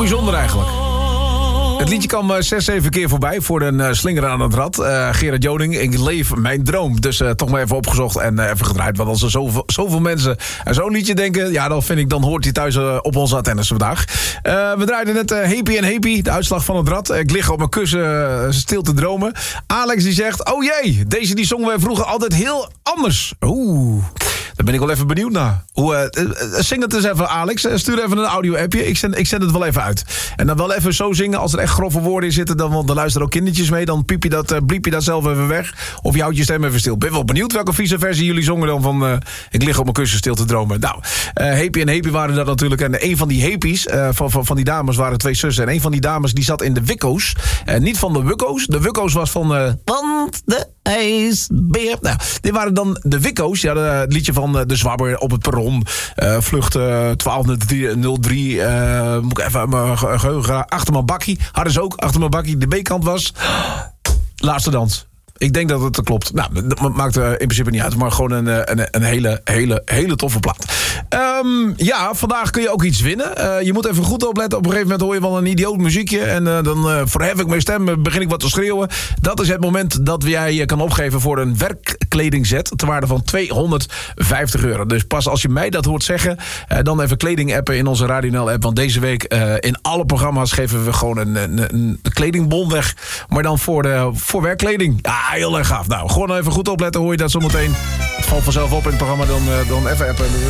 bijzonder eigenlijk. Het liedje kwam 6-7 keer voorbij voor een slinger aan het rad. Gerard Joning, ik leef mijn droom. Dus toch maar even opgezocht en even gedraaid. Want als er zoveel mensen aan zo'n liedje denken... ja, dan hoort hij thuis op onze antennes vandaag. We draaiden net Happy en Happy, de uitslag van het rad. Ik lig op mijn kussen stil te dromen. Alex die zegt, oh jee, deze die zongen wij vroeger altijd heel anders. Oeh... Daar ben ik wel even benieuwd naar. Zing het eens even, Alex. Stuur even een audio-appje. Ik zend het wel even uit. En dan wel even zo zingen. Als er echt grove woorden in zitten, dan luisteren ook kindertjes mee. Dan bliep je dat zelf even weg. Of je houdt je stem even stil. Ben wel benieuwd welke vieze versie jullie zongen dan van... ik lig op mijn kussen stil te dromen. Nou, Happy en Happy waren dat natuurlijk. En een van die Happy's, van die dames waren 2 zussen. En een van die dames die zat in de Wikko's. Niet van de Wukko's. De Wukko's was van... want de ijsbeer. Nou, dit waren dan de Wikko's. Ja, het liedje van de Zwabber op het perron. Vlucht 1203. Moet ik even mijn geheugen... Achter mijn bakkie. Hadden ze ook achter mijn bakkie. De B-kant was... Laatste dans. Ik denk dat het klopt. Nou, dat maakt in principe niet uit. Maar gewoon een hele toffe plaat. Ja, vandaag kun je ook iets winnen. Je moet even goed opletten. Op een gegeven moment hoor je wel een idioot muziekje. En dan verhef ik mijn stem. Begin ik wat te schreeuwen. Dat is het moment dat jij je kan opgeven voor een werkkledingset. Ter waarde van €250. Dus pas als je mij dat hoort zeggen. Dan even kleding appen in onze Radio NL app. Want deze week in alle programma's geven we gewoon een kledingbon weg. Maar dan voor werkkleding. Ja, heel erg gaaf. Nou, gewoon even goed opletten. Hoor je dat zometeen. Het valt vanzelf op in het programma. Dan even appen.